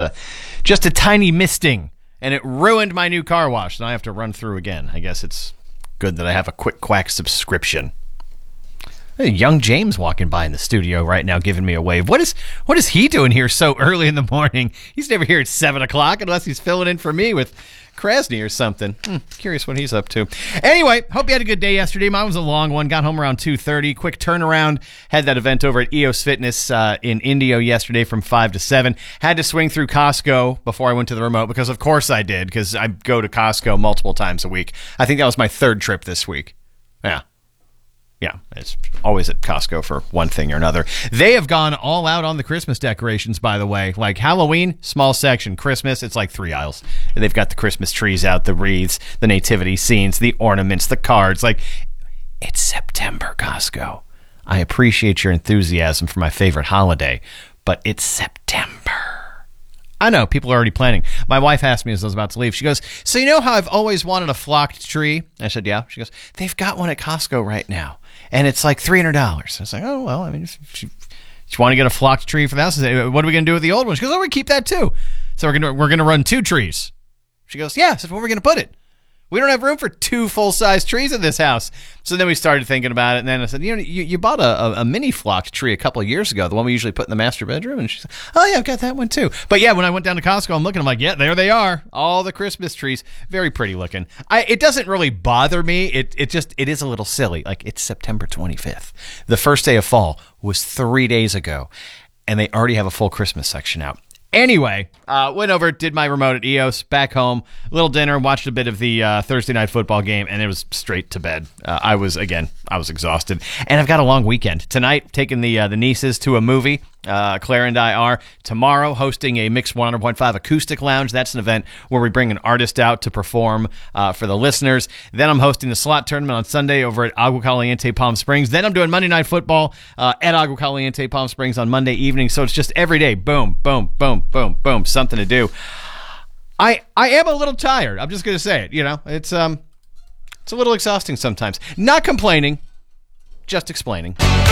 just a tiny misting, and it ruined my new car wash, and I have to run through again. I guess it's good that I have a Quick Quack subscription. Hey, young James walking by in the studio right now giving me a wave. What is he doing here so early in the morning? He's never here at 7 o'clock unless he's filling in for me with Krasny or something. Curious what he's up to. Anyway, hope you had a good day yesterday. Mine was a long one. Got home around 2:30. Quick turnaround. Had that event over at EOS Fitness in Indio yesterday from 5 to 7. Had to swing through Costco before I went to the remote because of course I did, because I go to Costco multiple times a week. I think that was my third trip this week. Yeah, it's always at Costco for one thing or another. They have gone all out on the Christmas decorations, by the way. Like Halloween, small section. Christmas, it's like 3 aisles. And they've got the Christmas trees out, the wreaths, the nativity scenes, the ornaments, the cards. Like, it's September, Costco. I appreciate your enthusiasm for my favorite holiday, but it's September. I know, people are already planning. My wife asked me as I was about to leave. She goes, so you know how I've always wanted a flocked tree? I said, yeah. She goes, they've got one at Costco right now. And it's like $300. I was like, oh, well, I mean, if you want to get a flocked tree for the house, what are we going to do with the old one? She goes, oh, we keep that too. So we're going to run 2 trees. She goes, yeah. I said, where are we going to put it? We don't have room for 2 full-size trees in this house. So then we started thinking about it, and then I said, you bought a mini flocked tree a couple of years ago, the one we usually put in the master bedroom. And she said, oh, yeah, I've got that one too. But yeah, when I went down to Costco, I'm looking, I'm like, yeah, there they are. All the Christmas trees. Very pretty looking. It doesn't really bother me. It is a little silly. Like, it's September 25th. The first day of fall was 3 days ago, and they already have a full Christmas section out. Anyway, went over, did my remote at EOS, back home, little dinner, watched a bit of the Thursday night football game, and it was straight to bed. I was exhausted. And I've got a long weekend. Tonight, taking the nieces to a movie. Claire and I are. Tomorrow, hosting a Mix 100.5 Acoustic Lounge. That's an event where we bring an artist out to perform for the listeners. Then I'm hosting the slot tournament on Sunday over at Agua Caliente, Palm Springs. Then I'm doing Monday Night Football at Agua Caliente, Palm Springs on Monday evening. So it's just every day, boom, boom, boom, boom, boom, something to do. I am a little tired. I'm just going to say it. It's a little exhausting sometimes. Not complaining, just explaining.